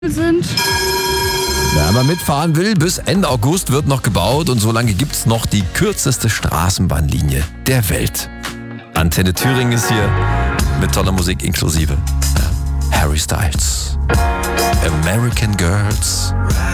sind. Wer mal mitfahren will, bis Ende August wird noch gebaut und so lange gibt's noch die kürzeste Straßenbahnlinie der Welt. Antenne Thüringen ist hier mit toller Musik inklusive. Harry Styles. American Girls.